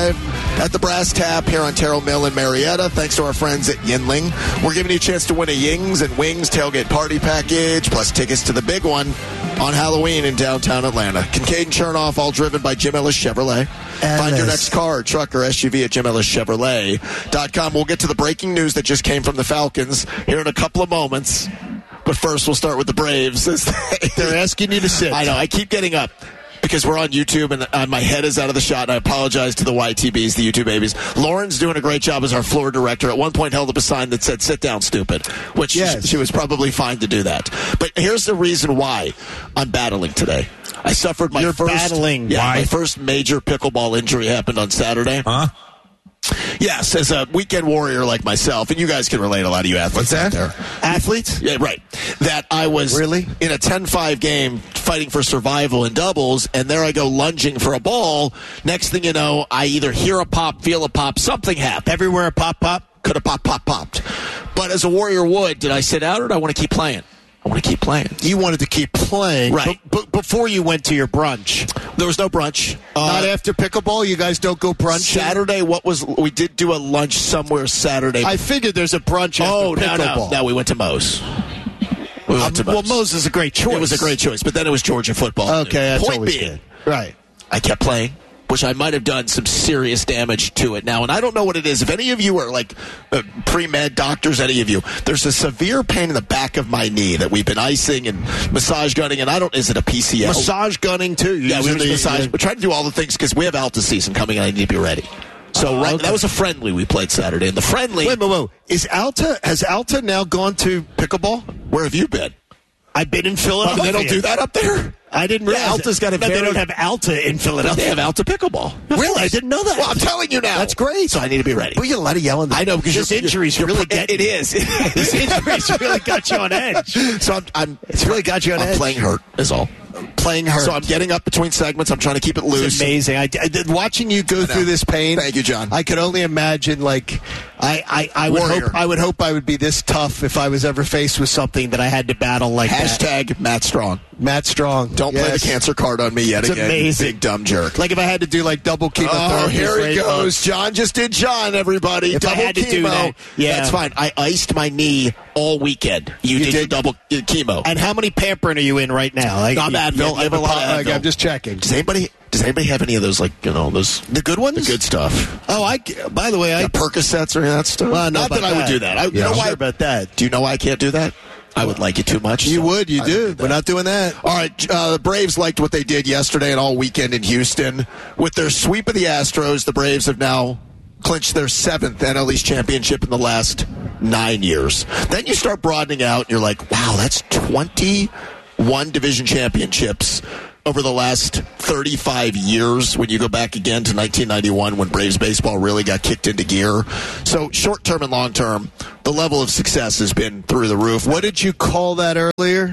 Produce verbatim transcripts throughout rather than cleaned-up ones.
live at the Brass Tap here on Terrell Mill in Marietta. Thanks to our friends at Yinling. We're giving you a chance to win a Yings and Wings tailgate party package, plus tickets to the big one on Halloween in downtown Atlanta. Kincaid and Chernoff, all driven by Jim Ellis Chevrolet. Ellis. Find your next car, truck, or S U V at Jim Ellis Chevrolet dot com. We'll get to the breaking news that just came from the Falcons here in a couple of moments. But first, we'll start with the Braves. They're asking you to sit. I know. I keep getting up because we're on YouTube, and uh, my head is out of the shot, and I apologize to the Y T Bs, the YouTube babies. Lauren's doing a great job as our floor director. At one point, held up a sign that said, "Sit down, stupid," which yes. she, she was probably fine to do that. But here's the reason why I'm battling today. I suffered my You're first... battling. Yeah, Why? my first major pickleball injury happened on Saturday. Huh? Yes, as a weekend warrior like myself, and you guys can relate, a lot of you athletes What's that? out there. Athletes? Yeah, right. That I was Really? in a ten five game fighting for survival in doubles, and there I go lunging for a ball. Next thing you know, I either hear a pop, feel a pop, something happened. Everywhere a pop pop? Could have pop, pop, popped. But as a warrior would, did I sit out or did I want to keep playing? I want to keep playing. You wanted to keep playing. Right. But, but before you went to your brunch. There was no brunch. Not Uh, after pickleball? You guys don't go brunch? Saturday, what was, we did do a lunch somewhere Saturday. I figured there's a brunch after oh, no, pickleball. no. No, we went to Moe's. We went Um, to Moe's. well, Moe's is a great choice. It was a great choice, but then it was Georgia football. Okay, that's Point always being, good. Right. I kept playing, which I might have done some serious damage to it now. And I don't know what it is. If any of you are like uh, pre-med doctors, any of you, there's a severe pain in the back of my knee that we've been icing and massage gunning. And I don't, is it a P C L? Massage gunning, too. Yeah, we Using were the- massage. the- We're trying to do all the things because we have Alta season coming and I need to be ready. So Oh, right, okay. that was a friendly we played Saturday. And the friendly, Wait, wait, wait. Is Alta, has Alta now gone to pickleball? where have you been? I've been in Oh, Philadelphia. they don't do that up there? I didn't Yeah, realize. Alta's got a no, very- They don't have Alta in Philadelphia. They have Alta pickleball. Of Really? course. I didn't know that. Well, I'm telling you now. That's great. So I need to be ready. We get a lot of yelling. I know because this your injury's really getting it is. This injury's really got you on edge. So I'm, I'm It's really got you on I'm edge. playing hurt is all. Playing hurt. So I'm getting up between segments. I'm trying to keep it loose. It's amazing. I, I did, watching you go through this pain. Thank you, John. I could only imagine. Like, I, I, I would Warrior. hope. I would hope I would be this tough if I was ever faced with something that I had to battle like that. Hashtag Matt Strong. Matt Strong. Don't play the Yes. cancer card on me yet It's again. amazing. Big dumb jerk. Like if I had to do like double chemotherapy. Oh, here for he eight goes. months. John just did John, everybody. If I double had to chemo. do that, yeah. That's fine. I iced my knee all weekend. You, You did, did? your double uh, chemo. And how many pampering are you in right now? Like, I'm Advil. you- I you have a lot of like, Advil. I'm just checking. Does anybody does anybody have any of those, like, you know, those The good ones? the good stuff? Oh, I. By the way, I. Like Percocets or any of that stuff? Well, I know Not that about I would that. do that. I, you Yeah, know I'm why? sure about that. Do you know why I can't do that? I would like it too much. You so would. You I do. that. We're not doing that. All right, uh, the Braves liked what they did yesterday and all weekend in Houston. With their sweep of the Astros, the Braves have now clinched their seventh N L East championship in the last nine years. Then you start broadening out, and you're like, wow, that's twenty-one division championships over the last thirty-five years when you go back again to nineteen ninety-one when Braves baseball really got kicked into gear. So short term and long term, the level of success has been through the roof. What did you call that earlier?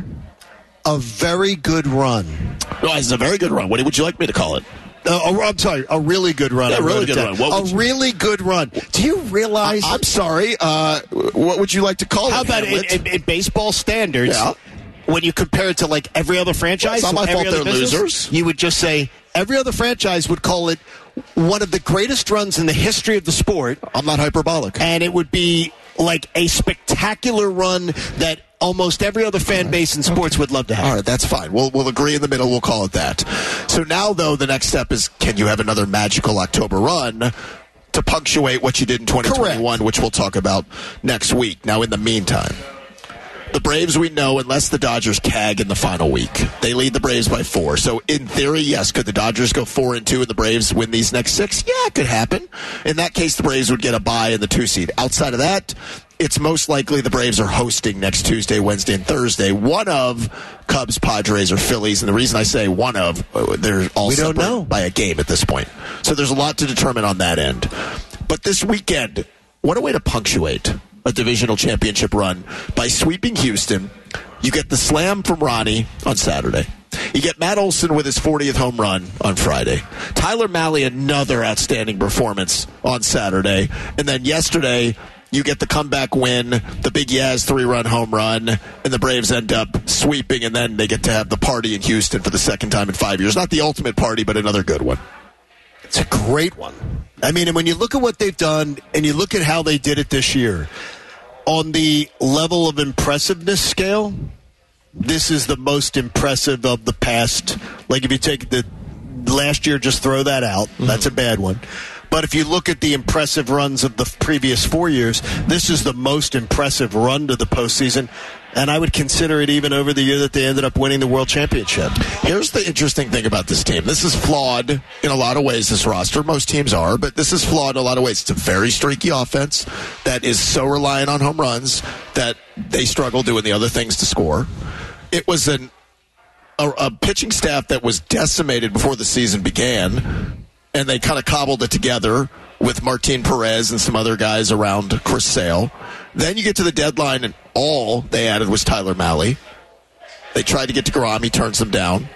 A very good run. No, it's a very good run. What would you like me to call it? Uh, oh, I'm sorry, a really good run. Yeah, I wrote really it good down. run. What A would you- really good run. Do you realize? I'm sorry. Uh, what would you like to call how it? about in, Hamlet? in, in baseball standards? Yeah. When you compare it to like every other franchise, Well, it's not my every fault other they're business, losers. You would just say every other franchise would call it one of the greatest runs in the history of the sport, I'm not hyperbolic. and it would be like a spectacular run that almost every other fan base in sports would love to have. All right, that's fine. We'll we'll agree in the middle. We'll call it that. So now, though, the next step is: can you have another magical October run to punctuate what you did in twenty twenty-one, which we'll talk about next week. Now, in the meantime, the Braves, we know, unless the Dodgers cag in the final week, they lead the Braves by four. So, in theory, yes, could the Dodgers go four and two and the Braves win these next six? Yeah, it could happen. In that case, the Braves would get a bye in the two seed. Outside of that, it's most likely the Braves are hosting next Tuesday, Wednesday, and Thursday. One of Cubs, Padres, or Phillies. And the reason I say one of, they're all We don't separate know. by a game at this point. So there's a lot to determine on that end. But this weekend, what a way to punctuate a divisional championship run by sweeping Houston. You get the slam from Ronnie on Saturday. You get Matt Olson with his fortieth home run on Friday. Tyler Mahle, another outstanding performance on Saturday. And then yesterday, you get the comeback win, the big Yaz three-run home run, and the Braves end up sweeping, and then they get to have the party in Houston for the second time in five years. Not the ultimate party, but another good one. It's a great one. I mean, and when you look at what they've done and you look at how they did it this year, on the level of impressiveness scale, this is the most impressive of the past. Like if you take the last year, just throw that out. Mm-hmm. That's a bad one. But if you look at the impressive runs of the previous four years, this is the most impressive run to the postseason. And I would consider it even over the year that they ended up winning the World Championship. Here's the interesting thing about this team. This is flawed in a lot of ways, this roster. Most teams are, but this is flawed in a lot of ways. It's a very streaky offense that is so reliant on home runs that they struggle doing the other things to score. It was an, a, a pitching staff that was decimated before the season began, and they kind of cobbled it together with Martin Perez and some other guys around Chris Sale. Then you get to the deadline, and all they added was Tyler Mahle. They tried to get to Grom. He turns them down.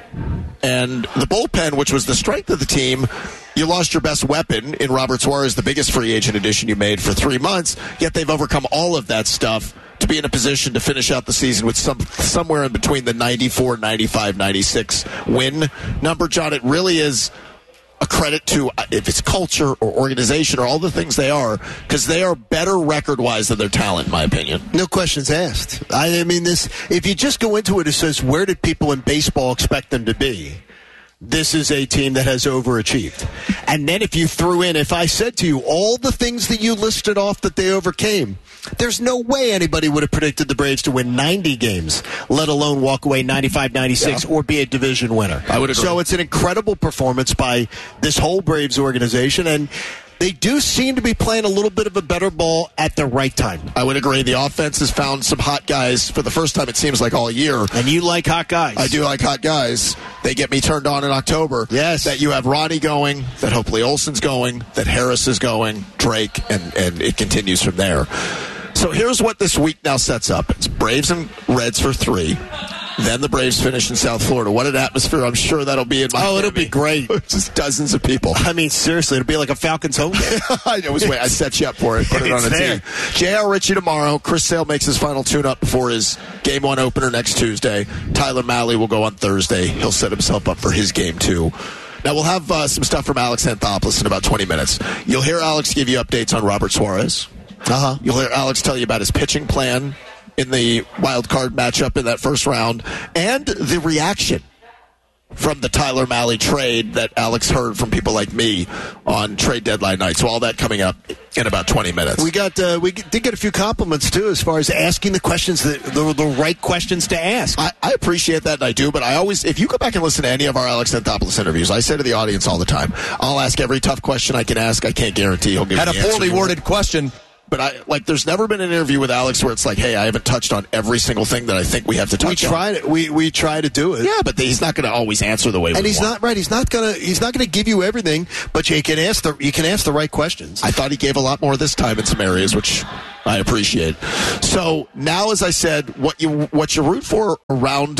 And the bullpen, which was the strength of the team, you lost your best weapon in Robert Suarez, the biggest free agent addition you made for three months, yet they've overcome all of that stuff to be in a position to finish out the season with some somewhere in between the ninety-four, ninety-five, ninety-six win number. John, it really is a credit to, if it's culture or organization or all the things they are, because they are better record-wise than their talent, in my opinion. No questions asked. I mean, this. If you just go into it, it says, where did people in baseball expect them to be? This is a team that has overachieved. And then if you threw in, if I said to you, all the things that you listed off that they overcame, there's no way anybody would have predicted the Braves to win ninety games, let alone walk away ninety-five ninety-six yeah. or be a division winner. I would agree. So it's an incredible performance by this whole Braves organization, and they do seem to be playing a little bit of a better ball at the right time. I would agree. The offense has found some hot guys for the first time, it seems like, all year. And you like hot guys. I do like hot guys. They get me turned on in October. Yes. That you have Ronnie going, that hopefully Olson's going, that Harris is going, Drake, and, and it continues from there. So here's what this week now sets up. It's Braves and Reds for three. Then the Braves finish in South Florida. What an atmosphere. I'm sure that'll be in Miami. Oh, it'll be great. Just dozens of people. I mean, seriously, it'll be like a Falcons home game. I know. Wait, I set you up for it. Put it on a team. J R. Ritchie tomorrow. Chris Sale makes his final tune-up before his game one opener next Tuesday. Tyler Mahle will go on Thursday. He'll set himself up for his game two. Now, we'll have uh, some stuff from Alex Anthopoulos in about twenty minutes. You'll hear Alex give you updates on Robert Suarez. Uh-huh. You'll hear Alex tell you about his pitching plan in the wild card matchup in that first round, and the reaction from the Tyler Mahle trade that Alex heard from people like me on trade deadline night. So all that coming up in about twenty minutes. We got uh, we did get a few compliments too, as far as asking the questions that the, the right questions to ask. I, I appreciate that, and I do. But I always, if you go back and listen to any of our Alex Anthopoulos interviews, I say to the audience all the time, I'll ask every tough question I can ask. I can't guarantee he'll give me Had the a poorly answer. worded question. But I like. There's never been an interview with Alex where it's like, "Hey, I haven't touched on every single thing that I think we have to touch." We tried it. We we try to do it. Yeah, but he's not going to always answer the way. And we he's want. not right. He's not gonna. He's not gonna give you everything. But you can ask the. You can ask the right questions. I thought he gave a lot more this time in some areas, which I appreciate. So now, as I said, what you what you root for around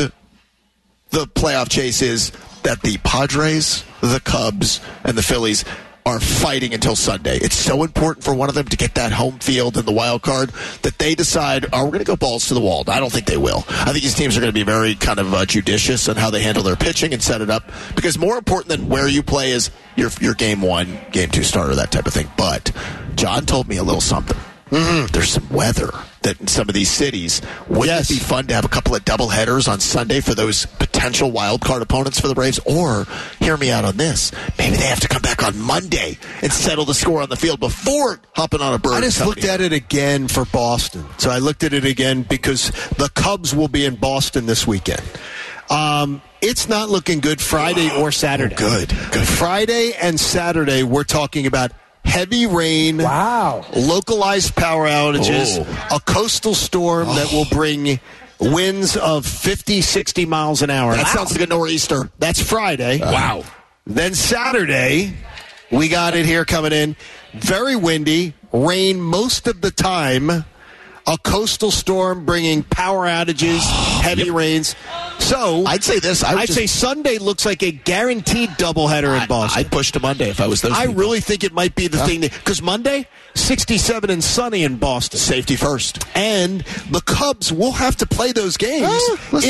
the playoff chase is that the Padres, the Cubs, and the Phillies are fighting until Sunday. It's so important for one of them to get that home field in the wild card that they decide, oh, we're going to go balls to the wall. I don't think they will. I think these teams are going to be very kind of uh, judicious on how they handle their pitching and set it up, because more important than where you play is your, your game one, game two starter, that type of thing. But John told me a little something. Mm-hmm. There's some weather that in some of these cities. Wouldn't yes. it be fun to have a couple of double headers on Sunday for those potential wild card opponents for the Braves? Or, hear me out on this, maybe they have to come back on Monday and settle the score on the field before hopping on a bird. I just looked here. at it again for Boston. So I looked at it again because the Cubs will be in Boston this weekend. Um, it's not looking good Friday or Saturday. Oh, good, good. Friday and Saturday, we're talking about heavy rain, wow, localized power outages, oh. a coastal storm oh. that will bring winds of fifty, sixty miles an hour. That wow. sounds like a nor'easter. That's Friday. Uh, wow. Then Saturday, we got it here coming in. Very windy, rain most of the time, a coastal storm bringing power outages, heavy yep. rains. So I'd say this. I I'd just, say Sunday looks like a guaranteed doubleheader in Boston. I'd push to Monday if I was those I people. really think it might be the huh? thing. Because Monday, sixty-seven and sunny in Boston. Safety first. And the Cubs will have to play those games uh, if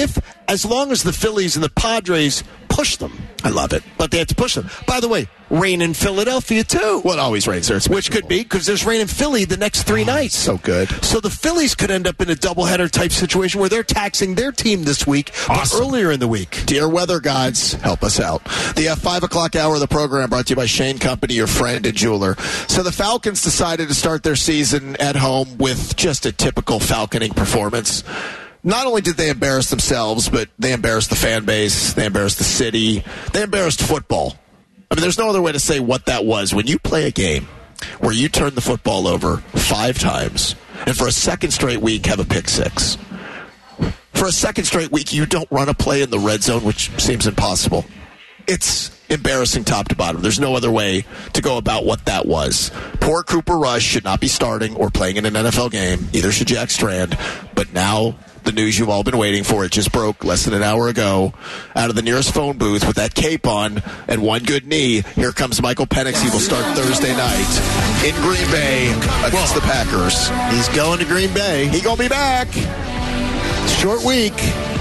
as long as the Phillies and the Padres push them. I love it. But they have to push them. By the way, rain in Philadelphia, too. Well, it always rains there. It's Which could be, because there's rain in Philly the next three oh, nights. So good. So the Phillies could end up in a doubleheader type situation where they're taxing their team this week, awesome. But earlier in the week. Dear weather gods, help us out. The uh, five o'clock hour of the program brought to you by Shane Company, your friend and jeweler. So the Falcons decided to start their season at home with just a typical falconing performance. Not only did they embarrass themselves, but they embarrassed the fan base, they embarrassed the city, they embarrassed football. I mean, there's no other way to say what that was. When you play a game where you turn the football over five times, and for a second straight week have a pick six, for a second straight week you don't run a play in the red zone, which seems impossible. It's embarrassing top to bottom. There's no other way to go about what that was. Poor Cooper Rush should not be starting or playing in an N F L game. Neither should Jack Strand. But now the news you've all been waiting for, it just broke less than an hour ago out of the nearest phone booth with that cape on and one good knee. Here comes Michael Penix. He will start Thursday night in Green Bay against the Packers. He's going to Green Bay. He gonna be back. Short week.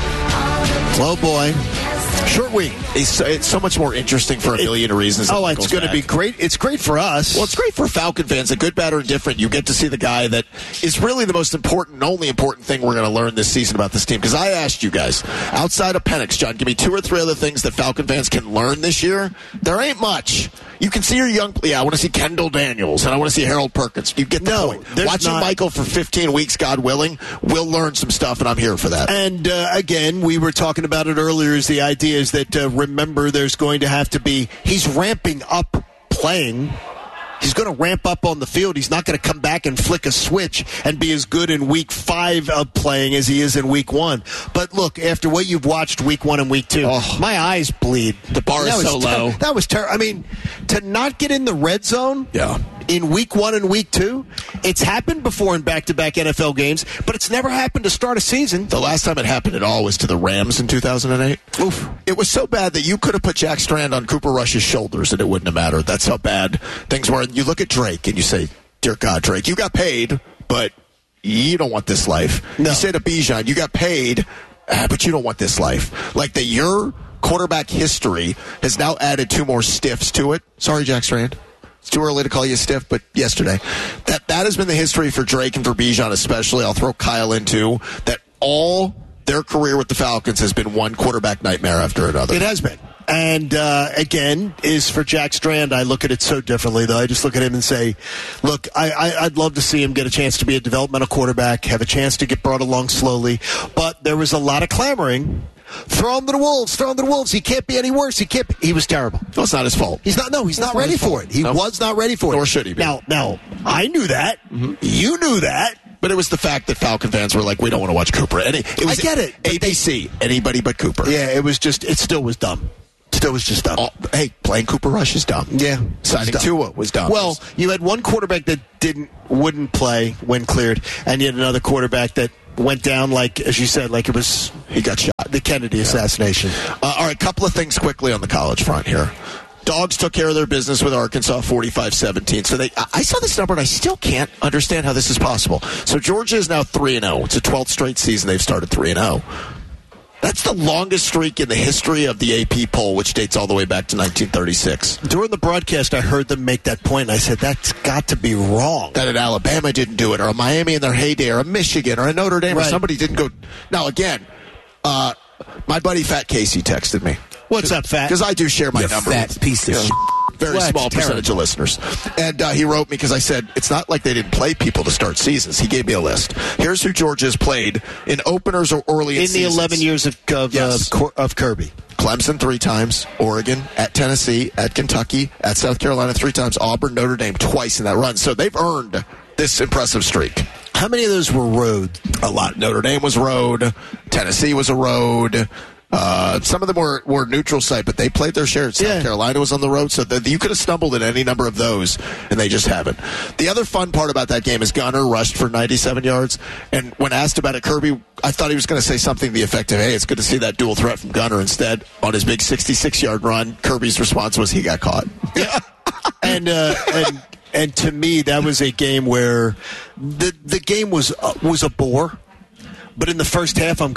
Oh, boy. Short week. It's so, it's so much more interesting for a million reasons. Oh, it's going to be great. It's great for us. Well, it's great for Falcon fans. The good, bad, or indifferent. You get to see the guy that is really the most important and only important thing we're going to learn this season about this team. Because I asked you guys, outside of Penix, John, give me two or three other things that Falcon fans can learn this year. There ain't much. You can see your young... Yeah, I want to see Kendall Daniels, and I want to see Harold Perkins. You get the no, point. Watching not... Michael for fifteen weeks, God willing, we'll learn some stuff, and I'm here for that. And, uh, again, we were talking about it earlier, is the idea is that, uh, remember, there's going to have to be... He's ramping up playing... He's going to ramp up on the field. He's not going to come back and flick a switch and be as good in week five of playing as he is in week one. But look, after what you've watched week one and week two, oh, my eyes bleed. The bar is so low. Ter- that was terrible. I mean, to not get in the red zone yeah. in week one and week two, it's happened before in back-to-back N F L games, but it's never happened to start a season. The last time it happened at all was to the Rams in two thousand eight. Oof. It was so bad that you could have put Jack Strand on Cooper Rush's shoulders and it wouldn't have mattered. That's how bad things were. You look at Drake and you say, dear God, Drake, you got paid, but you don't want this life. No. You say to Bijan, you got paid, ah, but you don't want this life. Like that your quarterback history has now added two more stiffs to it. Sorry, Jack Strand. It's too early to call you stiff, but yesterday. That that has been the history for Drake and for Bijan especially. I'll throw Kyle in too. That all their career with the Falcons has been one quarterback nightmare after another. It has been. And, uh, again, is for Jack Strand, I look at it so differently, though. I just look at him and say, look, I, I, I'd love to see him get a chance to be a developmental quarterback, have a chance to get brought along slowly. But there was a lot of clamoring. Throw him to the Wolves. Throw him to the Wolves. He can't be any worse. He can't be. He was terrible. Well, it's not his fault. He's not. No, he's not ready for it. He no. was not ready for it. Nor should he be. Now, now, I knew that. Mm-hmm. You knew that. But it was the fact that Falcon fans were like, we don't want to watch Cooper. And it, it was I get it. A B C. Anybody but Cooper. Yeah, it was just, it still was dumb. Still was just dumb. Oh, hey, playing Cooper Rush is dumb. Yeah. Signing Tua was dumb. Well, you had one quarterback that didn't, wouldn't play when cleared, and you had another quarterback that went down like, as you said, like it was... He got shot. The Kennedy assassination. Uh, all right, couple of things quickly on the college front here. Dogs took care of their business with Arkansas forty-five seventeen. So they, I saw this number and I still can't understand how this is possible. So Georgia is now three and oh. It's a twelfth straight season they've started three and oh. That's the longest streak in the history of the A P poll, which dates all the way back to nineteen thirty-six. During the broadcast, I heard them make that point, and I said, that's got to be wrong. That an Alabama didn't do it, or a Miami in their heyday, or a Michigan, or a Notre Dame, right. Or somebody didn't go. Now, again, uh, my buddy Fat Casey texted me. What's up, Fat? Because I do share my you number. Fat with, piece of you know, shit. Very well, small percentage terrible. of listeners. And uh, he wrote me because I said, it's not like they didn't play people to start seasons. He gave me a list. Here's who Georgia has played in openers or early in In the seasons. eleven years of, of, yes. uh, of Kirby. Clemson three times, Oregon, at Tennessee, at Kentucky, at South Carolina three times, Auburn, Notre Dame twice in that run. So they've earned this impressive streak. How many of those were road? A lot. Notre Dame was road. Tennessee was a road. Uh, some of them were, were neutral site, but they played their share. South yeah. Carolina was on the road, so the, you could have stumbled in any number of those, and they just haven't. The other fun part about that game is Gunner rushed for ninety-seven yards, and when asked about it, Kirby, I thought he was going to say something to the effect of, hey, it's good to see that dual threat from Gunner. Instead, on his big sixty-six-yard run, Kirby's response was he got caught. Yeah. and, uh, and and to me, that was a game where the the game was uh, was a bore, but in the first half, I'm going,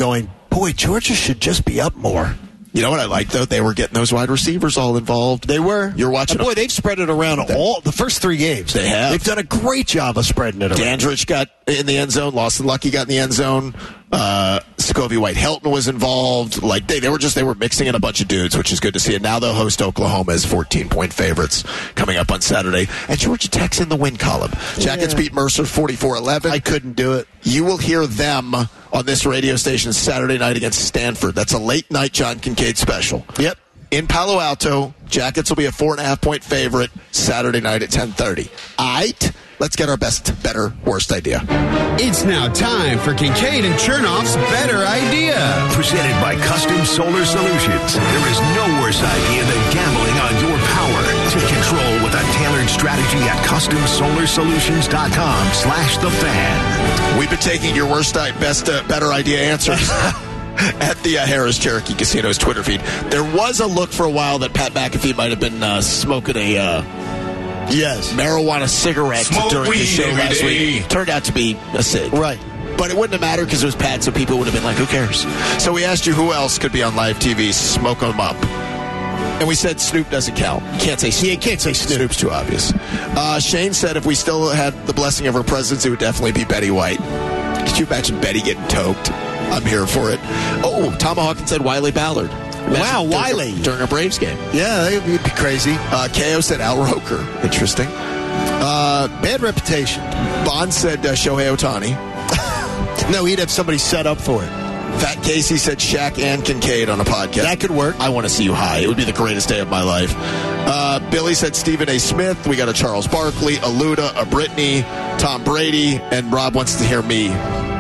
boy, Georgia should just be up more. You know what I like, though? They were getting those wide receivers all involved. They were. You're watching. And boy, they've spread it around all the first three games. They have. They've done a great job of spreading it around. Dandridge got in the end zone. Lawson Lucky got in the end zone. Uh, Scovie White-Helton was involved. Like they, they were just they were mixing in a bunch of dudes, which is good to see. And now they'll host Oklahoma as fourteen-point favorites coming up on Saturday. And Georgia Tech's in the win column. Jackets yeah. beat Mercer forty-four eleven. I couldn't do it. You will hear them on this radio station Saturday night against Stanford. That's a late-night John Kincaid special. Yep. In Palo Alto, Jackets will be a four and a half point favorite Saturday night at ten thirty. All right, let's get our best, better, worst idea. It's now time for Kincaid and Chernoff's Better Idea. Presented by Custom Solar Solutions. There is no worse idea than gambling on your power. Take control with a tailored strategy at custom solar solutions dot com slash the fan. We've been taking your worst, best, uh, better idea answers. At the uh, Harris Cherokee Casino's Twitter feed. There was a look for a while that Pat McAfee might have been uh, smoking a uh, yes marijuana cigarette Smoke during the show last day. week. Turned out to be a cig. Right. But it wouldn't have mattered because it was Pat, so people would have been like, who cares? So we asked you who else could be on live T V, smoke them up. And we said Snoop doesn't count. Can't say Snoop. Yeah, can't say Snoop. Snoop's too obvious. Uh, Shane said if we still had the blessing of her presence, it would definitely be Betty White. Could you imagine Betty getting toked? I'm here for it. Oh, Tom Hawkins said Wiley Ballard. Imagine wow, during Wiley. A, during a Braves game. Yeah, that would be crazy. Uh, K O said Al Roker. Interesting. Uh, Bad reputation. Bond said uh, Shohei Ohtani. No, he'd have somebody set up for it. Fat Casey said Shaq and Kincaid on a podcast. That could work. I want to see you high. It would be the greatest day of my life. Uh, Billy said Stephen A. Smith. We got a Charles Barkley, a Luda, a Brittany, Tom Brady, and Rob wants to hear me.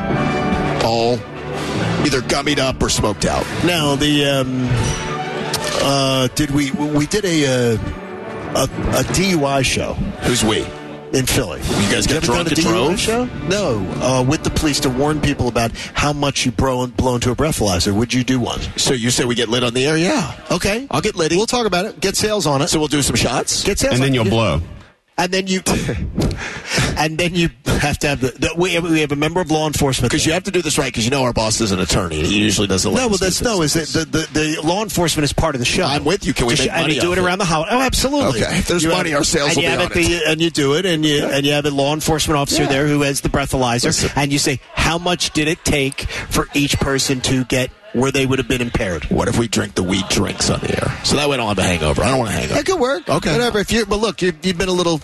All either gummied up or smoked out. Now, the um, uh, did we we did a, uh, a a D U I show? Who's we? In Philly. You guys get drunk and drove? Show? No, uh, with the police to warn people about how much you blow, blow into a breathalyzer. Would you do one? So you say we get lit on the air? Yeah. Okay. I'll get litty. We'll talk about it. Get sales on it. So we'll do some shots? Get sales and on then it. you'll blow. And then you, and then you have to have the, the we, have, we have a member of law enforcement because you have to do this right because you know our boss is an attorney and he usually doesn't. No, well, that's no. Is it the, the the law enforcement is part of the show? I'm with you. Can we Just, make money? And you do it off around it? the house. Oh, absolutely. Okay. If there's you money, have, our sales will be on it. The, and you do it, and you yeah. and you have a law enforcement officer yeah. there who has the breathalyzer, Listen. and you say, how much did it take for each person to get where they would have been impaired? What if we drink the weed drinks on the air? So that way I don't have a hangover. I don't want to hang up. That could work. Okay. Whatever. If you, but look, you, you've been a little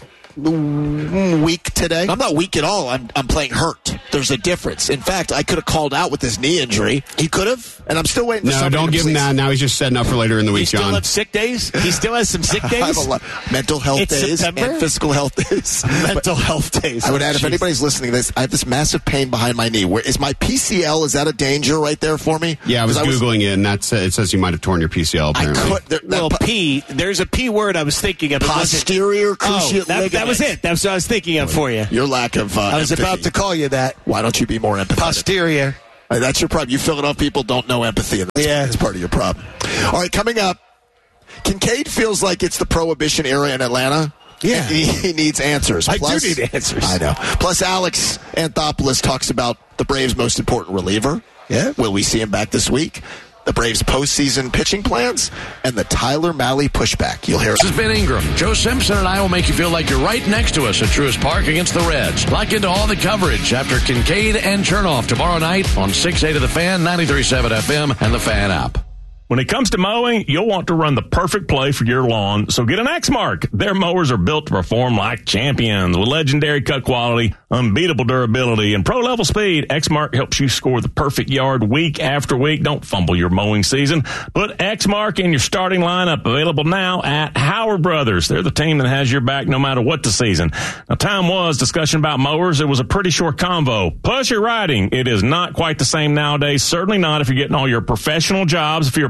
weak today. I'm not weak at all. I'm I'm playing hurt. There's a difference. In fact, I could have called out with this knee injury. He could have, and I'm still waiting. For No, don't to give him please. that. Now he's just setting up for later in the week, He still John. have sick days. He still has some sick days. I have a lot. Mental health It's days September? and physical health days. Mental health days. I would add, Oh, if geez. anybody's listening to this, I have this massive pain behind my knee. Where is my P C L? Is that a danger right there for me? Yeah, I was 'Cause Googling it, and that's, uh, it says you might have torn your P C L, I apparently. could. There, that Well, po- P. There's a P word I was thinking of. It wasn't- posterior Oh, cruciate that, ligament. that was it. That's what I was thinking of for you. Your lack of. Uh, I was empathy. about to call you that. Why don't you be more empathetic? Posterior. Uh, That's your problem. You fill it up. People don't know empathy, and that's, Yeah. that's part of your problem. All right, coming up, Kincaid feels like it's the Prohibition era in Atlanta. Yeah. he, he needs answers. I do need answers. I know. Plus, Alex Anthopoulos talks about the Braves' most important reliever. Yeah. Will we see him back this week? The Braves' postseason pitching plans and the Tyler Malley pushback. You'll hear. This is Ben Ingram. Joe Simpson and I will make you feel like you're right next to us at Truist Park against the Reds. Lock into all the coverage after Kincaid and Chernoff tomorrow night on six eighty The Fan, ninety-three point seven F M, and the Fan app. When it comes to mowing, you'll want to run the perfect play for your lawn, so get an Exmark. Their mowers are built to perform like champions with legendary cut quality, unbeatable durability, and pro-level speed. Exmark helps you score the perfect yard week after week. Don't fumble your mowing season. Put Exmark in your starting lineup, available now at Howard Brothers. They're the team that has your back no matter what the season. Now, time was discussion about mowers. It was a pretty short convo. Plus, your riding. It is not quite the same nowadays. Certainly not if you're getting all your professional jobs. If you're a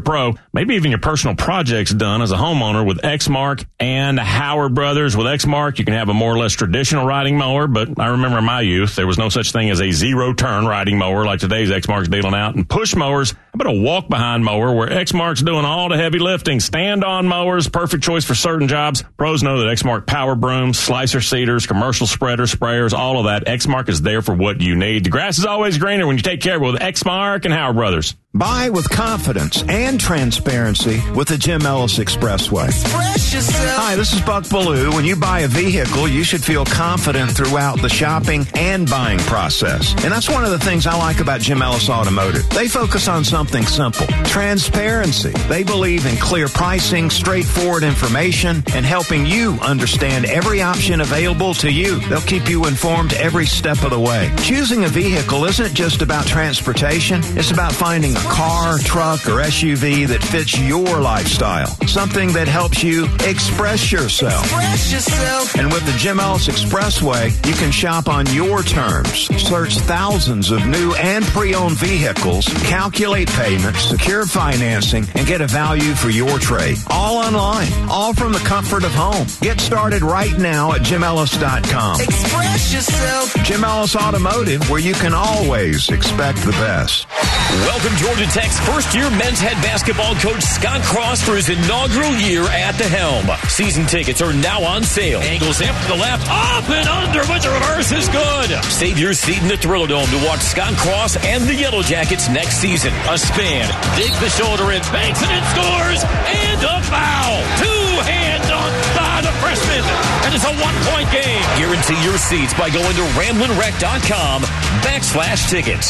pro, maybe even your personal projects done as a homeowner with Exmark and Howard Brothers. With Exmark, you can have a more or less traditional riding mower, but I remember in my youth, there was no such thing as a zero-turn riding mower like today's Exmark's dealing out. And push mowers, how about a walk-behind mower where Exmark's doing all the heavy lifting? Stand-on mowers, perfect choice for certain jobs. Pros know that Exmark power brooms, slicer seeders, commercial spreaders, sprayers, all of that. Exmark is there for what you need. The grass is always greener when you take care of it with Exmark and Howard Brothers. Buy with confidence and transparency with the Jim Ellis Expressway. Hi, this is Buck Ballou. When you buy a vehicle, you should feel confident throughout the shopping and buying process. And that's one of the things I like about Jim Ellis Automotive. They focus on something simple, transparency. They believe in clear pricing, straightforward information, and helping you understand every option available to you. They'll keep you informed every step of the way. Choosing a vehicle isn't just about transportation. It's about finding a car, truck, or S U V that fits your lifestyle. Something that helps you express yourself. Express yourself. And with the Jim Ellis Expressway, you can shop on your terms. Search thousands of new and pre-owned vehicles, calculate payments, secure financing, and get a value for your trade. All online, all from the comfort of home. Get started right now at jim ellis dot com. Express yourself. Jim Ellis Automotive, where you can always expect the best. Welcome, Georgia Tech's first-year men's head basketball coach Scott Cross for his inaugural year at the helm. Season tickets are now on sale. Angles in to the left, up and under, but the reverse is good. Save your seat in the Thriller Dome to watch Scott Cross and the Yellow Jackets next season. A span, digs the shoulder in, banks it in, scores, and a foul. Two hands on by the freshman, and it's a one-point game. Guarantee your seats by going to ramblinwreck.com backslash tickets.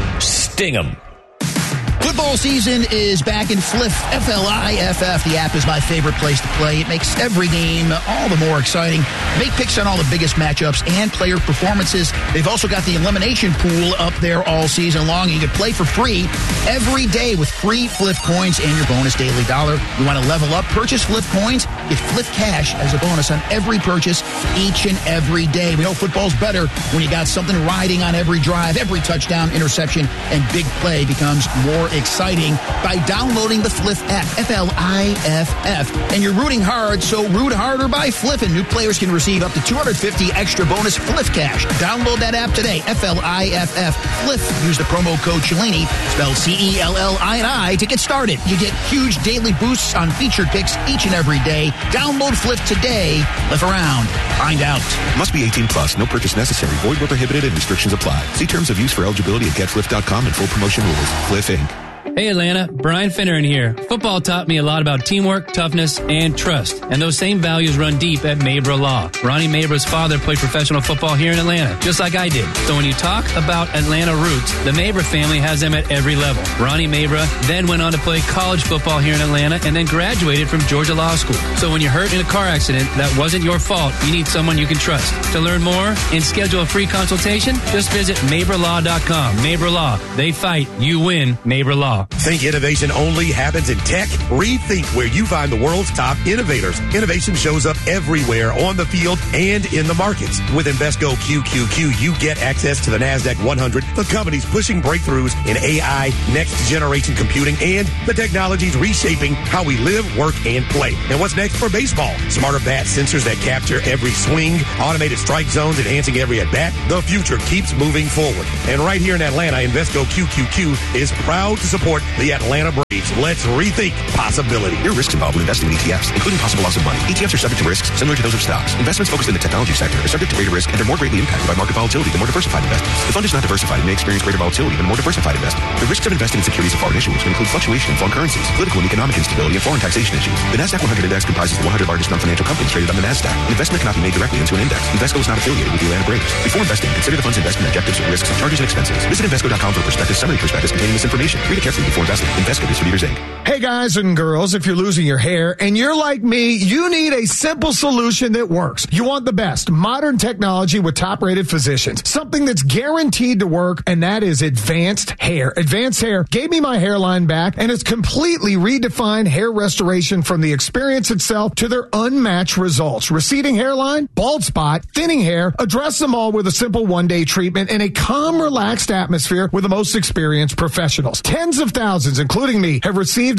Sting 'em. Football season is back in Fliff, F L I F F. The app is my favorite place to play. It makes every game all the more exciting. Make picks on all the biggest matchups and player performances. They've also got the elimination pool up there all season long. You can play for free every day with free Fliff coins and your bonus daily dollar. You want to level up? Purchase Fliff coins. Get Fliff cash as a bonus on every purchase each and every day. We know football's better when you got something riding on every drive, every touchdown, interception, and big play becomes more exciting by downloading the Fliff app, F L I F F. And you're rooting hard, so root harder by Fliffin'. New players can receive up to two hundred fifty extra bonus Fliff cash. Download that app today, F L I F F. Fliff. Use the promo code Cellini, spelled C E L L I N I, to get started. You get huge daily boosts on featured picks each and every day. Download Fliff today. Fliff around. Find out. Must be eighteen plus. No purchase necessary. Void where prohibited and restrictions apply. See terms of use for eligibility at get fliff dot com and full promotion rules. Fliff Incorporated. Hey Atlanta, Brian Finneran here. Football taught me a lot about teamwork, toughness, and trust. And those same values run deep at Mabra Law. Ronnie Mabra's father played professional football here in Atlanta, just like I did. So when you talk about Atlanta roots, the Mabra family has them at every level. Ronnie Mabra then went on to play college football here in Atlanta and then graduated from Georgia Law School. So when you're hurt in a car accident that wasn't your fault, you need someone you can trust. To learn more and schedule a free consultation, just visit Mabra Law dot com. Mabra Law. They fight. You win. Mabra Law. Think innovation only happens in tech? Rethink where you find the world's top innovators. Innovation shows up everywhere on the field and in the markets. With Invesco Q Q Q, you get access to the NASDAQ one hundred, the companies pushing breakthroughs in A I, next-generation computing, and the technologies reshaping how we live, work, and play. And what's next for baseball? Smarter bat sensors that capture every swing, automated strike zones enhancing every at-bat. The future keeps moving forward. And right here in Atlanta, Invesco Q Q Q is proud to support the Atlanta Braves. Let's rethink possibility. There are risks involved with investing in E T Fs, including possible loss of money. E T Fs are subject to risks similar to those of stocks. Investments focused in the technology sector are subject to greater risk and are more greatly impacted by market volatility than more diversified investments. The fund is not diversified and may experience greater volatility than more diversified investments. The risks of investing in securities of foreign issuers can include fluctuation in foreign currencies, political and economic instability, and foreign taxation issues. The NASDAQ one hundred index comprises the one hundred largest non-financial companies traded on the NASDAQ. An investment cannot be made directly into an index. Invesco is not affiliated with the Atlanta Braves. Before investing, consider the fund's investment objectives, risks, charges, and expenses. Visit Invesco dot com for a prospectus, summary prospectus containing this information. Read it carefully before investing. Invesco Distributors, Incorporated. Hey guys and girls, if you're losing your hair and you're like me, you need a simple solution that works. You want the best modern technology with top-rated physicians. Something that's guaranteed to work, and that is Advanced Hair. Advanced Hair gave me my hairline back, and it's completely redefined hair restoration from the experience itself to their unmatched results. Receding hairline, bald spot, thinning hair, address them all with a simple one-day treatment in a calm, relaxed atmosphere with the most experienced professionals. Tens of thousands, including me, have received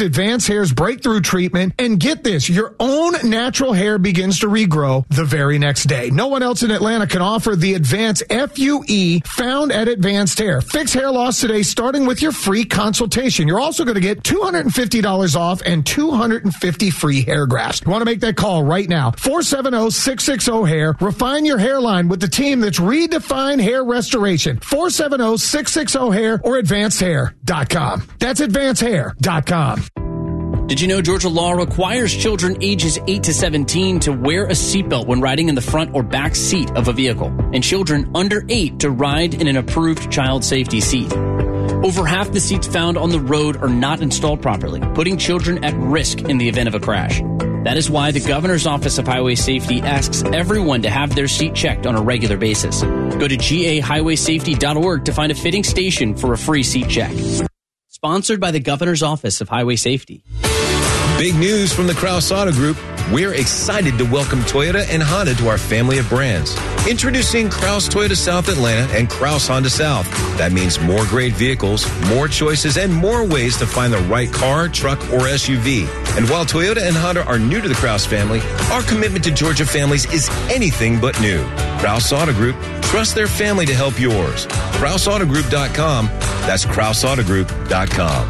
Advanced Hair's breakthrough treatment, and get this, your own natural hair begins to regrow the very next day. No one else in Atlanta can offer the Advanced F U E found at Advanced Hair. Fix hair loss today, starting with your free consultation. You're also going to get two hundred fifty dollars off and two hundred fifty free hair grafts. You want to make that call right now. four seven zero, six six zero, hair. Refine your hairline with the team that's redefined hair restoration. four seven zero, six six zero, hair or advanced hair dot com. That's advanced hair dot com. Did you know Georgia law requires children ages eight to seventeen to wear a seatbelt when riding in the front or back seat of a vehicle, and children under eight to ride in an approved child safety seat? Over half the seats found on the road are not installed properly, putting children at risk in the event of a crash. That is why the Governor's Office of Highway Safety asks everyone to have their seat checked on a regular basis. Go to G A highway safety dot org to find a fitting station for a free seat check. Sponsored by the Governor's Office of Highway Safety. Big news from the Kraus Auto Group. We're excited to welcome Toyota and Honda to our family of brands. Introducing Kraus Toyota South Atlanta and Kraus Honda South. That means more great vehicles, more choices, and more ways to find the right car, truck, or S U V. And while Toyota and Honda are new to the Kraus family, our commitment to Georgia families is anything but new. Kraus Auto Group, trust their family to help yours. Kraus Auto Group dot com. That's Kraus Auto Group dot com.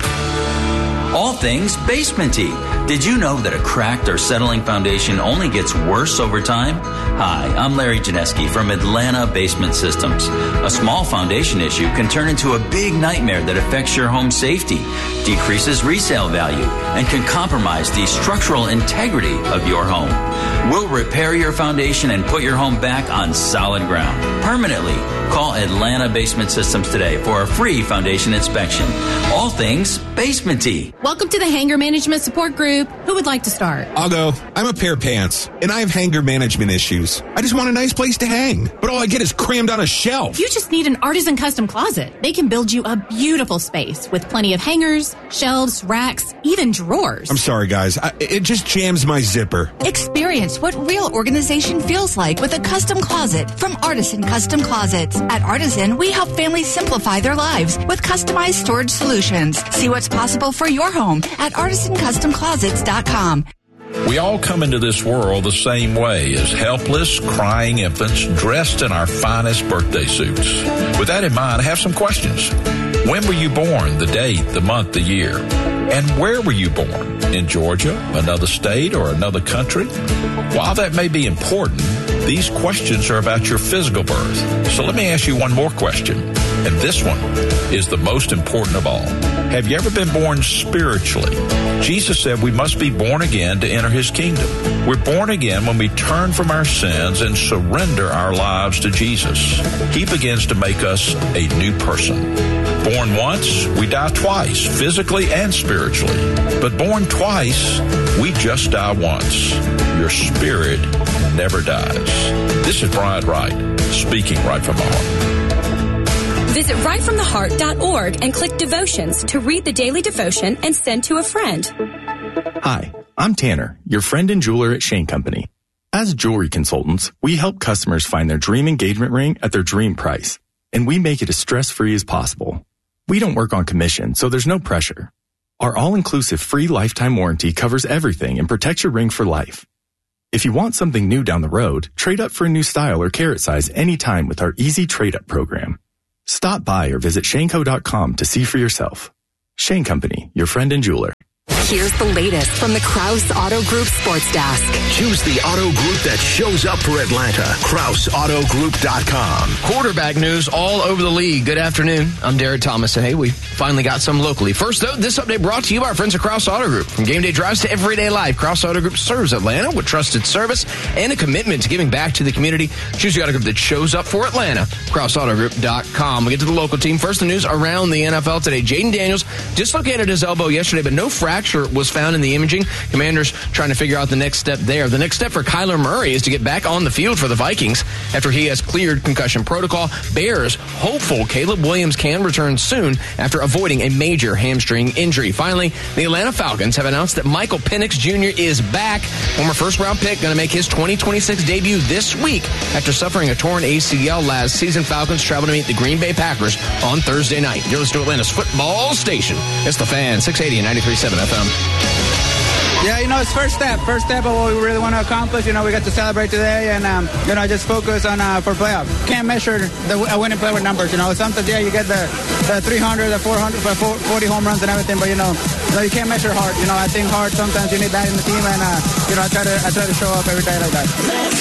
All things basementy. Did you know that a cracked or settling foundation only gets worse over time? Hi, I'm Larry Janeski from Atlanta Basement Systems. A small foundation issue can turn into a big nightmare that affects your home safety, decreases resale value, and can compromise the structural integrity of your home. We'll repair your foundation and put your home back on solid ground permanently. Call Atlanta Basement Systems today for a free foundation inspection. All things basementy. Welcome to the Hanger Management Support Group. Who would like to start? I'll go. I'm a pair of pants, and I have hanger management issues. I just want a nice place to hang, but all I get is crammed on a shelf. You just need an Artisan custom closet. They can build you a beautiful space with plenty of hangers, shelves, racks, even drawers. I'm sorry, guys. I, it just jams my zipper. Experience what real organization feels like with a custom closet from Artisan Custom Closets. At Artisan, we help families simplify their lives with customized storage solutions. See what's possible for your home at artisan custom closets dot com. We all come into this world the same way, as helpless, crying infants dressed in our finest birthday suits. With that in mind, I have some questions. When were you born? The date, the month, the year? And where were you born? In Georgia, another state, or another country? While that may be important, these questions are about your physical birth. So let me ask you one more question. And this one is the most important of all. Have you ever been born spiritually? Jesus said we must be born again to enter his kingdom. We're born again when we turn from our sins and surrender our lives to Jesus. He begins to make us a new person. Born once, we die twice, physically and spiritually. But born twice, we just die once. Your spirit never dies. This is Brian Wright, speaking right from my heart. Visit right from the heart dot org and click Devotions to read the daily devotion and send to a friend. Hi, I'm Tanner, your friend and jeweler at Shane Company. As jewelry consultants, we help customers find their dream engagement ring at their dream price, and we make it as stress-free as possible. We don't work on commission, so there's no pressure. Our all-inclusive free lifetime warranty covers everything and protects your ring for life. If you want something new down the road, trade up for a new style or carat size anytime with our easy trade-up program. Stop by or visit Shane Co dot com to see for yourself. Shane Company, your friend and jeweler. Here's the latest from the Kraus Auto Group Sports Desk. Choose the auto group that shows up for Atlanta. Kraus Auto Group dot com. Quarterback news all over the league. Good afternoon. I'm Derek Thomas, and hey, we finally got some locally. First, though, this update brought to you by our friends at Kraus Auto Group. From game day drives to everyday life, Kraus Auto Group serves Atlanta with trusted service and a commitment to giving back to the community. Choose the auto group that shows up for Atlanta. Kraus Auto Group dot com. We get to the local team. First, the news around the N F L today. Jaden Daniels dislocated his elbow yesterday, but no fracture was found in the imaging. Commanders trying to figure out the next step there. The next step for Kyler Murray is to get back on the field for the Vikings after he has cleared concussion protocol. Bears hopeful Caleb Williams can return soon after avoiding a major hamstring injury. Finally, the Atlanta Falcons have announced that Michael Penix Junior is back. Former first-round pick going to make his twenty twenty-six debut this week after suffering a torn A C L last season. Falcons travel to meet the Green Bay Packers on Thursday night. You're listening to Atlanta's football station. It's The Fan, six eighty and ninety-three point seven F M. them? Yeah, you know, it's first step. First step of what we really want to accomplish. You know, we got to celebrate today and, um, you know, just focus on uh, for playoff. Can't measure the a winning play with numbers, you know. Sometimes, yeah, you get the, the three hundred, the four hundred, the forty home runs and everything, but, you know, you, know, you can't measure hard. You know, I think hard sometimes you need that in the team, and, uh, you know, I try to I try to show up every day like that.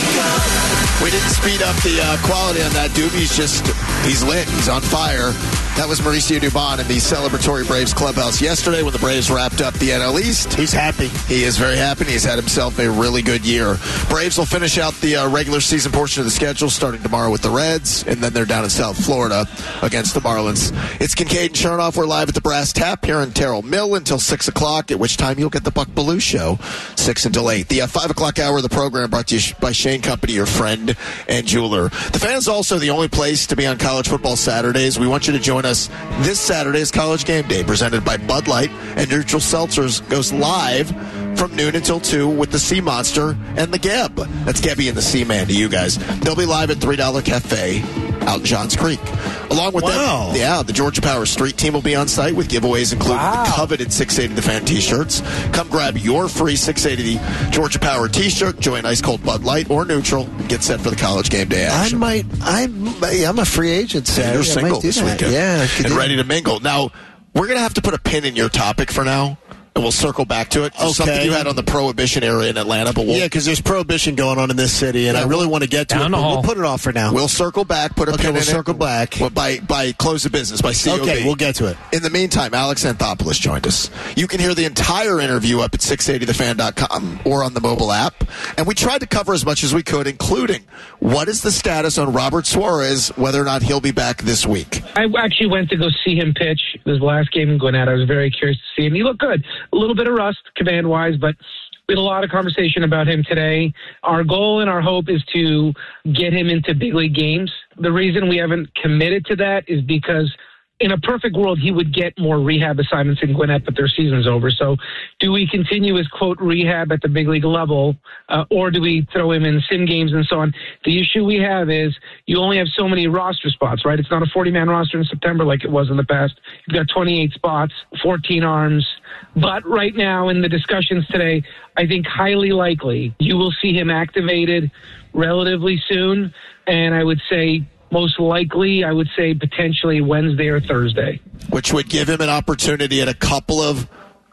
We didn't speed up the uh, quality on that, dude. He's just, he's lit. He's on fire. That was Mauricio Dubon in the celebratory Braves clubhouse yesterday when the Braves wrapped up the N L East. He's happy. He is very happy. He's had himself a really good year. Braves will finish out the uh, regular season portion of the schedule starting tomorrow with the Reds, and then they're down in South Florida against the Marlins. It's Kincaid and Chernoff. We're live at the Brass Tap here in Terrell Mill until six o'clock, at which time you'll get the Buck Belue Show, six until eight. The uh, five o'clock hour of the program brought to you by Shane Company, your friend and jeweler. The Fan is also the only place to be on college football Saturdays. We want you to join us this Saturday is College Game Day, presented by Bud Light and Neutral Seltzers, goes live from noon until two with the Sea Monster and the Geb. That's Gebby and the Sea Man to you guys. They'll be live at three dollar Cafe out in Johns Creek. Along with wow. them, yeah, the Georgia Power Street Team will be on site with giveaways including wow. the coveted six eighty The Fan t-shirts. Come grab your free six eighty Georgia Power t-shirt, join Ice Cold Bud Light or Neutral, and get set for the College Game Day action. I might, I'm, I'm a free agent, Saturday. You're single this weekend. Yeah. And ready to mingle. Now, we're going to have to put a pin in your topic for now, and we'll circle back to it. Okay. Something you had on the Prohibition area in Atlanta. But we'll, yeah, because there's Prohibition going on in this city, and yeah, I really want to get to it, but we'll put it off for now. We'll circle back, put a okay, pin we'll in circle it. back. Well, by, by close of business, by C O B. Okay, we'll get to it. In the meantime, Alex Anthopoulos joined us. You can hear the entire interview up at six eighty the fan dot com or on the mobile app. And we tried to cover as much as we could, including what is the status on Robert Suarez, whether or not he'll be back this week. I actually went to go see him pitch his last game in Gwinnett. I was very curious to see him. He looked good. A little bit of rust command-wise, but we had a lot of conversation about him today. Our goal and our hope is to get him into big league games. The reason we haven't committed to that is because in a perfect world, he would get more rehab assignments in Gwinnett, but their season's over. So do we continue his, quote, rehab at the big league level, uh, or do we throw him in sim games and so on? The issue we have is you only have so many roster spots, right? It's not a forty-man roster in September like it was in the past. You've got twenty-eight spots, fourteen arms. But right now in the discussions today, I think highly likely you will see him activated relatively soon, and I would say most likely, I would say potentially Wednesday or Thursday. Which would give him an opportunity at a couple of,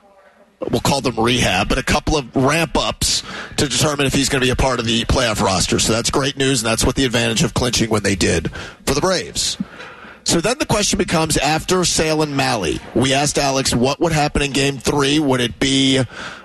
we'll call them rehab, but a couple of ramp-ups to determine if he's going to be a part of the playoff roster. So that's great news, and that's what the advantage of clinching when they did for the Braves. So then the question becomes, after Sale and Malley, we asked Alex what would happen in Game three. Would it be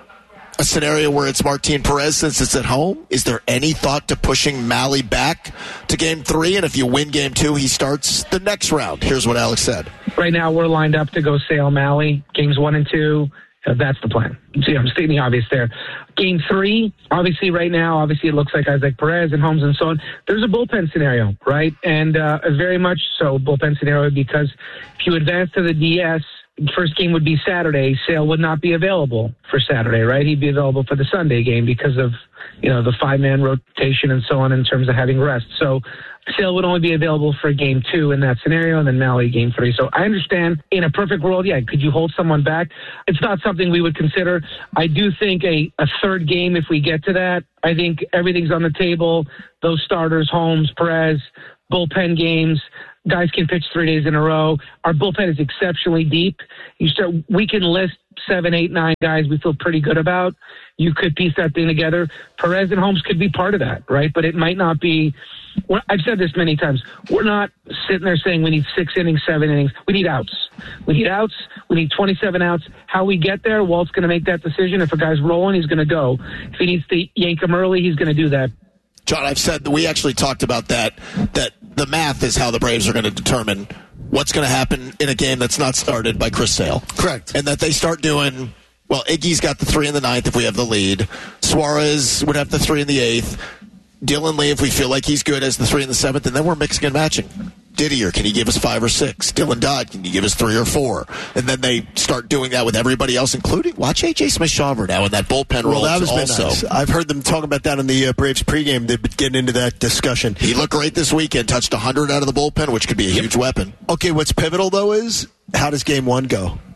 a scenario where it's Martin Perez since it's at home? Is there any thought to pushing Malley back to Game three? And if you win Game two, he starts the next round. Here's what Alex said. Right now, we're lined up to go Sale Malley, Games one and two. Uh, that's the plan. See, I'm stating the obvious there. Game three, obviously right now, obviously it looks like Isaac Perez and Holmes and so on. There's a bullpen scenario, right? And uh, a very much so bullpen scenario, because if you advance to the D S, first game would be Saturday. Sale would not be available for Saturday, right? He'd be available for the Sunday game because of, you know, the five-man rotation and so on in terms of having rest. So Sale would only be available for game two in that scenario, and then Malley game three. So I understand in a perfect world, yeah, could you hold someone back? It's not something we would consider. I do think a, a third game, if we get to that, I think everything's on the table. Those starters, Holmes, Perez, bullpen games, guys can pitch three days in a row. Our bullpen is exceptionally deep. You start, we can list seven, eight, nine guys we feel pretty good about. You could piece that thing together. Perez and Holmes could be part of that, right? But it might not be. I've said this many times. We're not sitting there saying we need six innings, seven innings. We need outs. We need outs. We need twenty-seven outs. How we get there, Walt's going to make that decision. If a guy's rolling, he's going to go. If he needs to yank him early, he's going to do that. John, I've said that we actually talked about that, that the math is how the Braves are going to determine what's going to happen in a game that's not started by Chris Sale. Correct. And that they start doing, well, Iggy's got the three in the ninth if we have the lead. Suarez would have the three in the eighth. Dylan Lee, if we feel like he's good, as the three in the seventh, and then we're mixing and matching. Didier, can he give us five or six? Dylan Dodd, can he give us three or four? And then they start doing that with everybody else, including, watch A J Smith-Shawver now in that bullpen well, role that was also. Nice. I've heard them talk about that in the uh, Braves pregame. They've been getting into that discussion. He looked great this weekend, touched one hundred out of the bullpen, which could be a huge weapon. Okay, what's pivotal, though, is how does game one go?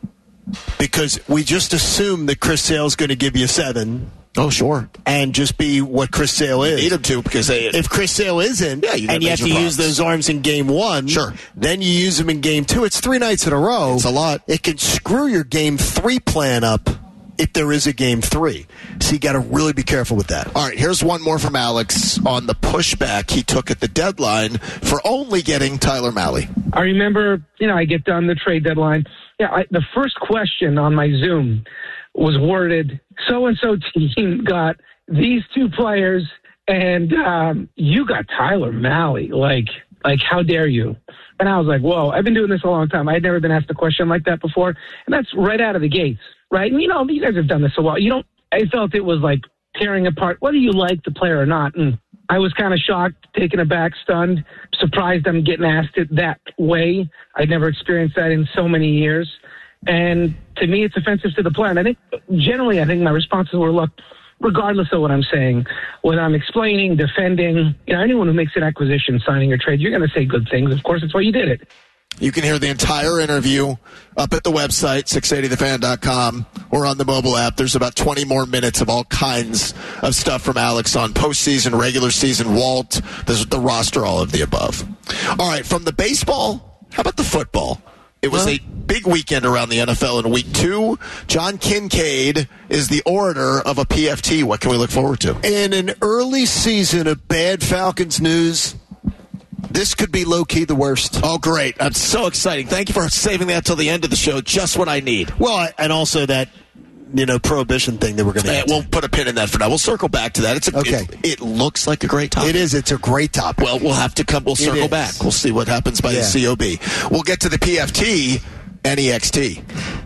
because we just assume that Chris Sale's going to give you seven. Oh, sure. And just be what Chris Sale is. You need him to because they, if Chris Sale isn't, yeah, you and you have to problems. use those arms in game one, sure. Then you use them in game two. It's three nights in a row. It's a lot. It can screw your game three plan up if there is a game three. So you got to really be careful with that. All right, here's one more from Alex on the pushback he took at the deadline for only getting Tyler Mahle. I remember, you know, I get done the trade deadline. Yeah, I, the first question on my Zoom was worded, so-and-so team got these two players, and um, you got Tyler Mahle. Like, like, how dare you? And I was like, whoa, I've been doing this a long time. I had never been asked a question like that before. And that's right out of the gates, right? And, you know, you guys have done this a while. You don't, I felt it was like tearing apart, whether you like the player or not. And I was kind of shocked, taken aback, stunned, surprised I'm getting asked it that way. I'd never experienced that in so many years. And to me, it's offensive to the player. And I think generally, I think my responses were, look, regardless of what I'm saying, whether I'm explaining, defending, you know, anyone who makes an acquisition, signing or trade, you're going to say good things. Of course, it's why you did it. You can hear the entire interview up at the website, six eighty the fan dot com, or on the mobile app. There's about twenty more minutes of all kinds of stuff from Alex on postseason, regular season, Walt, the, the roster, all of the above. All right, from the baseball, how about the football? It was a big weekend around the N F L in week two. John Kincaid is the orator of a P F T. What can we look forward to? In an early season of bad Falcons news, this could be low-key the worst. Oh, great. That's so exciting. Thank you for saving that till the end of the show. Just what I need. Well, and also that, you know, prohibition thing that we're going to uh, We'll put a pin in that for now. We'll circle back to that. It's a, okay. It, it looks like a great topic. It is. It's a great topic. Well, we'll have to come. We'll circle back. We'll see what happens by yeah. the C O B. We'll get to the P F T, N E X T.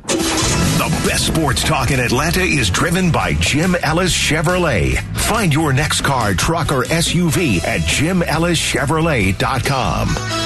The best sports talk in Atlanta is driven by Jim Ellis Chevrolet. Find your next car, truck, or S U V at jim ellis chevrolet dot com.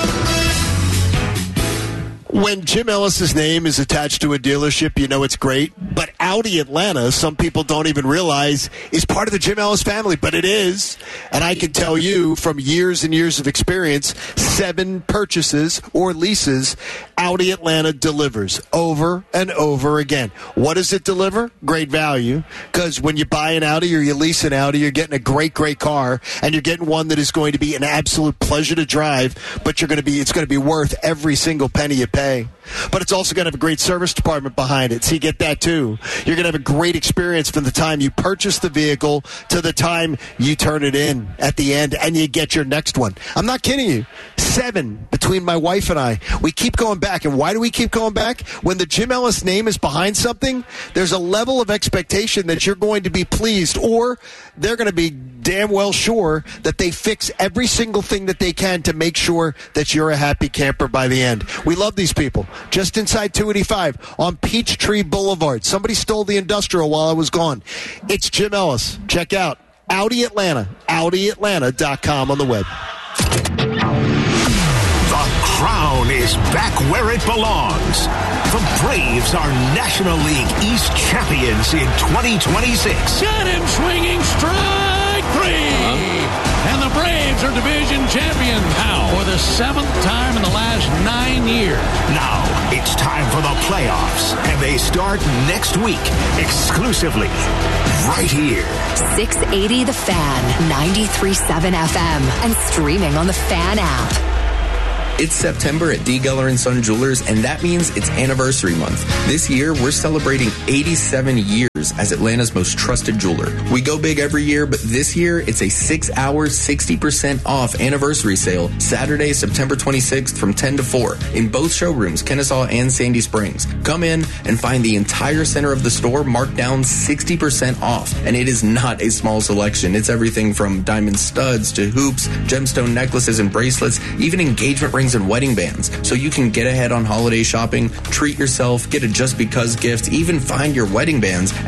When Jim Ellis's name is attached to a dealership, you know it's great. But Audi Atlanta, some people don't even realize, is part of the Jim Ellis family, but it is. And I can tell you from years and years of experience, seven purchases or leases, Audi Atlanta delivers over and over again. What does it deliver? Great value. Because when you buy an Audi or you lease an Audi, you're getting a great, great car, and you're getting one that is going to be an absolute pleasure to drive, but you're going to be, it's going to be worth every single penny you pay. But it's also going to have a great service department behind it, so you get that too. You're going to have a great experience from the time you purchase the vehicle to the time you turn it in at the end, and you get your next one. I'm not kidding you. Seven between my wife and I. We keep going back. And why do we keep going back? When the Jim Ellis name is behind something, there's a level of expectation that you're going to be pleased, or they're going to be damn well sure that they fix every single thing that they can to make sure that you're a happy camper by the end. We love these people. Just inside two eighty-five on Peachtree Boulevard. Somebody stole the industrial while I was gone. It's Jim Ellis. Check out Audi Atlanta, audi atlanta dot com on the web. The crown is back where it belongs. The Braves are National League East champions in twenty twenty-six. Got him swinging strike three. Uh-huh. And the Braves are division champions now for the seventh time in the last nine years. Now it's time for the playoffs, and they start next week exclusively right here. six eighty The Fan, ninety-three point seven F M, and streaming on the Fan app. It's September at D. Geller and Son Jewelers, and that means it's anniversary month. This year, we're celebrating eighty-seven years as Atlanta's most trusted jeweler. We go big every year, but this year, it's a six-hour, sixty percent off anniversary sale, Saturday, September twenty-sixth from ten to four, in both showrooms, Kennesaw and Sandy Springs. Come in and find the entire center of the store marked down sixty percent off, and it is not a small selection. It's everything from diamond studs to hoops, gemstone necklaces and bracelets, even engagement rings and wedding bands, so you can get ahead on holiday shopping, treat yourself, get a just because gift, even find your wedding bands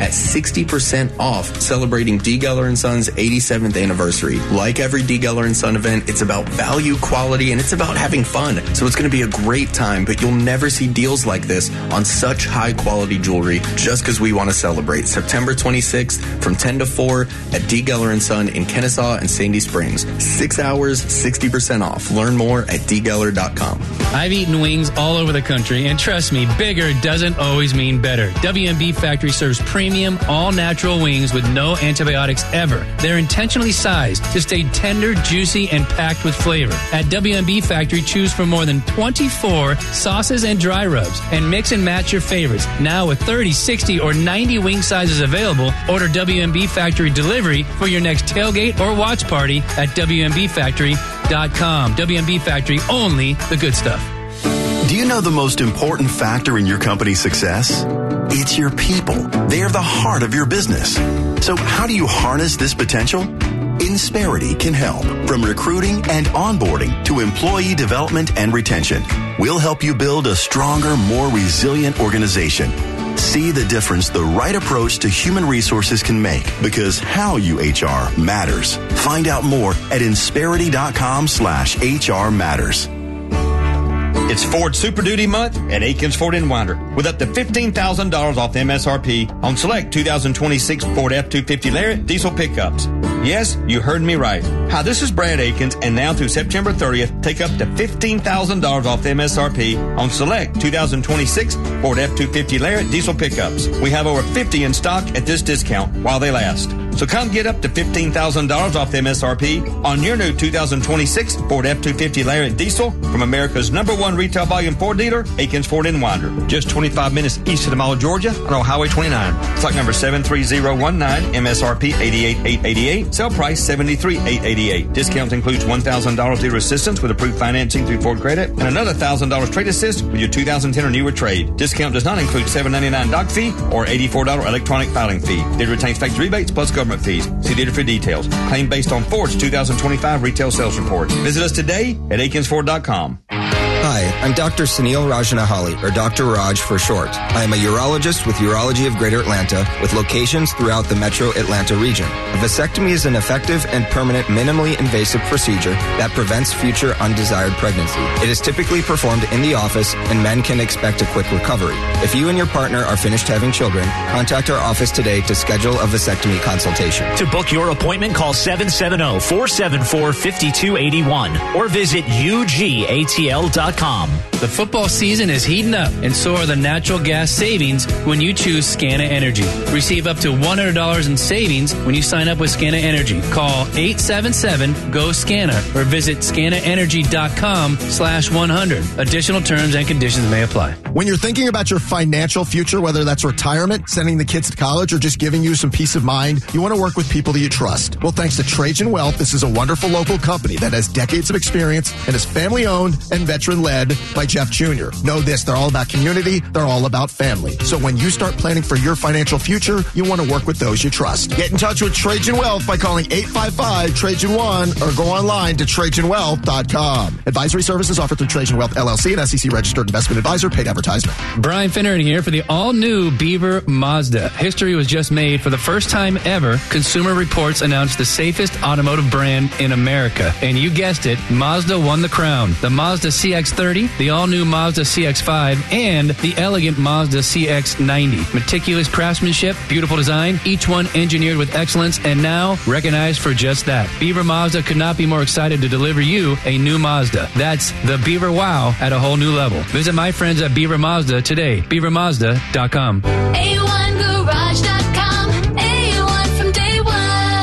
at sixty percent off, celebrating D. Geller and Sons eighty-seventh anniversary. Like every D. Geller and Son event, it's about value, quality, and it's about having fun. So it's going to be a great time, but you'll never see deals like this on such high quality jewelry just because we want to celebrate. September twenty-sixth from ten to four at D. Geller and Son in Kennesaw and Sandy Springs. Six hours, sixty percent off. Learn more at d geller dot com. I've eaten wings all over the country, and trust me, bigger doesn't always mean better. W M B Factory serves premium, all-natural wings with no antibiotics ever. They're intentionally sized to stay tender, juicy, and packed with flavor. At W M B Factory, choose from more than twenty-four sauces and dry rubs, and mix and match your favorites. Now with thirty, sixty, or ninety wing sizes available, order W M B Factory delivery for your next tailgate or watch party at W M B factory dot com. W M B Factory, only the good stuff. Do you know the most important factor in your company's success? It's your people. They are the heart of your business. So how do you harness this potential? Insperity can help. From recruiting and onboarding to employee development and retention, we'll help you build a stronger, more resilient organization. See the difference the right approach to human resources can make, because how you H R matters. Find out more at insperity.com slash HR matters. It's Ford Super Duty Month at Aikens Ford in Winder, with up to fifteen thousand dollars off M S R P on select two thousand twenty-six Ford F two fifty Lariat diesel pickups. Yes, you heard me right. Hi, this is Brad Aikens, and now through September thirtieth, take up to fifteen thousand dollars off M S R P on select two thousand twenty-six Ford F two fifty Lariat diesel pickups. We have over fifty in stock at this discount while they last. So come get up to fifteen thousand dollars off M S R P on your new two thousand twenty-six Ford F two fifty Lariat diesel from America's number one retail volume Ford dealer, Aikens Ford in Winder. Just twenty-five minutes east of the Mall of Georgia on Highway twenty-nine. Stock number seven three zero one nine, M S R P eighty-eight thousand eight hundred eighty-eight, sale price seventy-three thousand eight hundred eighty-eight. Discount includes one thousand dollars dealer assistance with approved financing through Ford Credit and another one thousand dollars trade assist with your two thousand ten or newer trade. Discount does not include seven ninety-nine doc fee or eighty-four dollars electronic filing fee. Dealer retains factory rebates plus government fees. See dealer for details. Claim based on Ford's two thousand twenty-five retail sales report. Visit us today at aikens ford dot com. Hi, I'm Doctor Sunil Rajanahali, or Doctor Raj for short. I am a urologist with Urology of Greater Atlanta, with locations throughout the metro Atlanta region. A vasectomy is an effective and permanent minimally invasive procedure that prevents future undesired pregnancy. It is typically performed in the office, and men can expect a quick recovery. If you and your partner are finished having children, contact our office today to schedule a vasectomy consultation. To book your appointment, call seven seven zero, four seven four, five two eight one or visit U G A T L dot com. The football season is heating up, and so are the natural gas savings when you choose Scana Energy. Receive up to one hundred dollars in savings when you sign up with Scana Energy. Call eight seven seven, G O, SCANA or visit scana energy dot com slash one hundred. Additional terms and conditions may apply. When you're thinking about your financial future, whether that's retirement, sending the kids to college, or just giving you some peace of mind, you want to work with people that you trust. Well, thanks to Trajan Wealth, this is a wonderful local company that has decades of experience and is family-owned and veteran-led by Jeff Junior Know this, they're all about community, they're all about family. So when you start planning for your financial future, you want to work with those you trust. Get in touch with Trajan Wealth by calling eight five five, Trajan one or go online to trajan wealth dot com. Advisory services offered through Trajan Wealth, L L C, an S E C-registered investment advisor, paid advertisement. Brian Finneran here for the all-new Beaver Mazda. History was just made. For the first time ever, Consumer Reports announced the safest automotive brand in America. And you guessed it, Mazda won the crown. The Mazda C X thirty, the all-new Mazda C X five, and the elegant Mazda C X ninety. Meticulous craftsmanship, beautiful design, each one engineered with excellence, and now recognized for just that. Beaver Mazda could not be more excited to deliver you a new Mazda. That's the Beaver Wow at a whole new level. Visit my friends at Beaver Mazda today. beaver mazda dot com. A one garage dot com. A one from day one.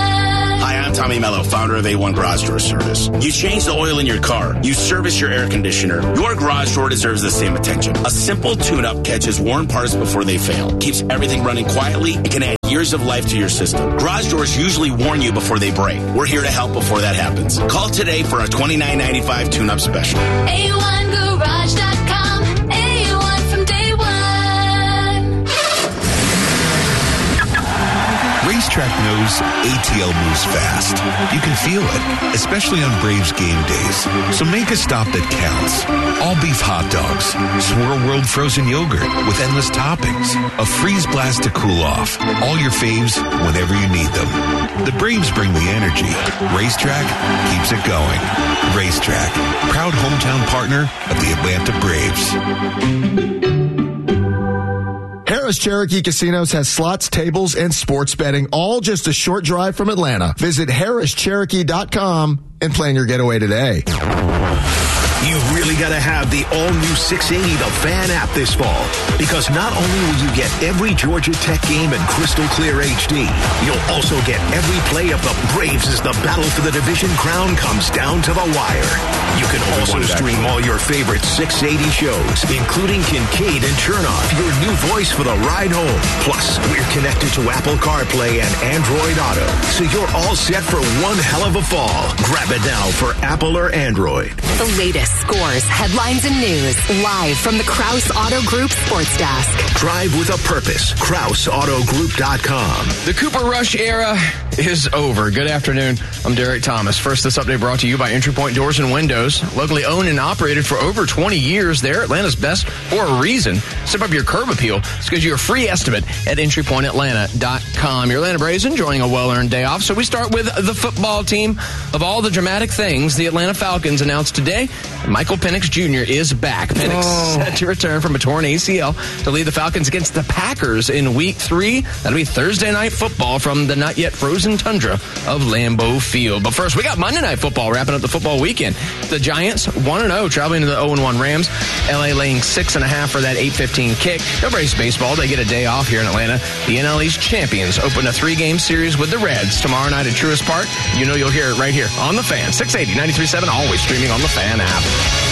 Hi, I'm Tommy Mello, founder of A one Garage Door Service. You change the oil in your car. You service your air conditioner. Your garage door deserves the same attention. A simple tune-up catches worn parts before they fail, keeps everything running quietly, and can add years of life to your system. Garage doors usually warn you before they break. We're here to help before that happens. Call today for our twenty-nine ninety-five tune-up special. A one garage dot com. A one from day one. Racetrack knows A T L moves fast. You can feel it, especially on Braves game days. So make a stop that counts. All beef hot dogs, Swirl World frozen yogurt with endless toppings, a freeze blast to cool off. All your faves whenever you need them. The Braves bring the energy. Racetrack keeps it going. Racetrack, proud hometown partner of the Atlanta Braves. Harris Cherokee Casinos has slots, tables, and sports betting, all just a short drive from Atlanta. Visit harris cherokee dot com and plan your getaway today. You really got to have the all-new six eighty The Fan app this fall, because not only will you get every Georgia Tech game in crystal clear H D, you'll also get every play of the Braves as the battle for the division crown comes down to the wire. You can also stream all your favorite six eighty shows, including Kincaid and Chernoff, your new voice for the ride home. Plus, we're connected to Apple CarPlay and Android Auto, so you're all set for one hell of a fall. Grab it now for Apple or Android. The latest scores, headlines, and news live from the Krause Auto Group Sports Desk. Drive with a purpose. Krause Auto Group dot com. The Cooper Rush era is over. Good afternoon. I'm Derek Thomas. First, this update brought to you by Entry Point Doors and Windows. Locally owned and operated for over twenty years. They're Atlanta's best for a reason. Step up your curb appeal. It's because you're a free estimate at entry point atlanta dot com. Your Atlanta Braves enjoying a well-earned day off. So we start with the football team. Of all the dramatic things, the Atlanta Falcons announced today Michael Penix Junior is back. Penix oh. set to return from a torn A C L to lead the Falcons against the Packers in week three. That'll be Thursday night football from the not yet frozen tundra of Lambeau Field. But first, we got Monday night football wrapping up the football weekend. The Giants one and oh traveling to the oh and one Rams. L A laying six and a half for that eight fifteen kick. No Braves baseball. They get a day off here in Atlanta. The N L East champions open a three-game series with the Reds tomorrow night at Truist Park. You know you'll hear it right here on The Fan. six eighty, ninety-three point seven, always streaming on the Fan app.